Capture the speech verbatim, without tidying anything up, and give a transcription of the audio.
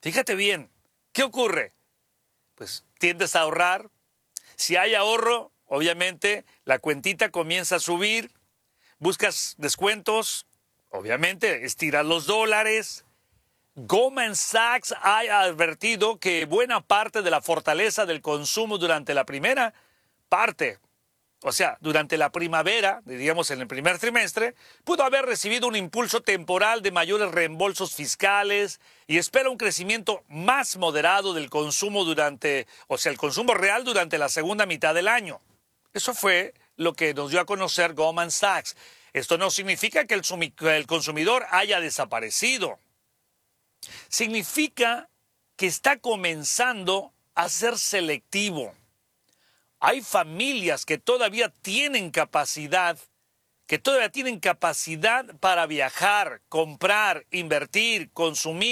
Fíjate bien, ¿qué ocurre? Pues tiendes a ahorrar. Si hay ahorro, obviamente la cuentita comienza a subir. Buscas descuentos, obviamente estiras los dólares. Goldman Sachs ha advertido que buena parte de la fortaleza del consumo durante la primera parte, o sea, durante la primavera, diríamos en el primer trimestre, pudo haber recibido un impulso temporal de mayores reembolsos fiscales y espera un crecimiento más moderado del consumo durante, o sea, el consumo real durante la segunda mitad del año. Eso fue lo que nos dio a conocer Goldman Sachs. Esto no significa que el, el consumidor haya desaparecido. Significa que está comenzando a ser selectivo. Hay familias que todavía tienen capacidad, que todavía tienen capacidad para viajar, comprar, invertir, consumir.